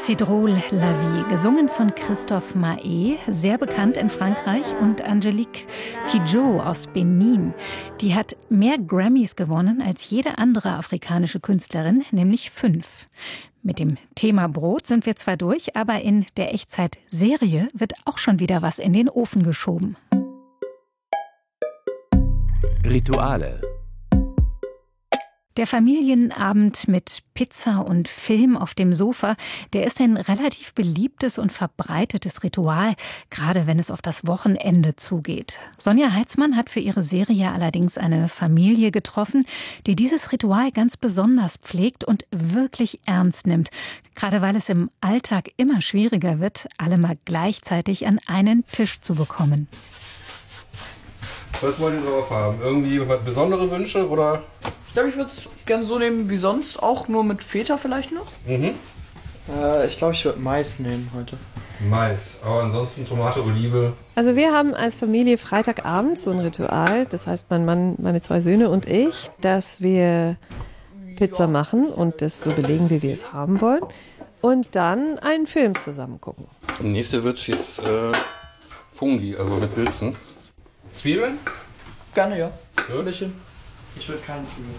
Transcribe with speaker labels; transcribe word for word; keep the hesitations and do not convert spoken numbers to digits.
Speaker 1: C'est drôle la vie, gesungen von Christophe Maé, sehr bekannt in Frankreich, und Angélique Kidjo aus Benin. Die hat mehr Grammys gewonnen als jede andere afrikanische Künstlerin, nämlich fünf. Mit dem Thema Brot sind wir zwar durch, aber in der Echtzeit-Serie wird auch schon wieder was in den Ofen geschoben.
Speaker 2: Rituale.
Speaker 1: Der Familienabend mit Pizza und Film auf dem Sofa, der ist ein relativ beliebtes und verbreitetes Ritual, gerade wenn es auf das Wochenende zugeht. Sonja Heitzmann hat für ihre Serie allerdings eine Familie getroffen, die dieses Ritual ganz besonders pflegt und wirklich ernst nimmt. Gerade weil es im Alltag immer schwieriger wird, alle mal gleichzeitig an einen Tisch zu bekommen.
Speaker 3: Was wollt ihr drauf haben? Irgendwie besondere Wünsche oder?
Speaker 4: Ich glaube, ich würde es gerne so nehmen wie sonst, auch nur mit Feta vielleicht noch.
Speaker 3: Mhm.
Speaker 5: Äh, ich glaube, ich würde Mais nehmen heute.
Speaker 3: Mais, aber ansonsten Tomate, Olive.
Speaker 6: Also wir haben als Familie Freitagabend so ein Ritual, das heißt mein Mann, meine zwei Söhne und ich, dass wir Pizza machen und das so belegen, wie wir es haben wollen, und dann einen Film zusammen gucken.
Speaker 3: Nächste wird jetzt äh, Fungi, also mit Pilzen. Zwiebeln?
Speaker 4: Gerne, ja.
Speaker 3: Gut.
Speaker 4: Ein bisschen.
Speaker 5: Ich würde keinen Zwiebeln.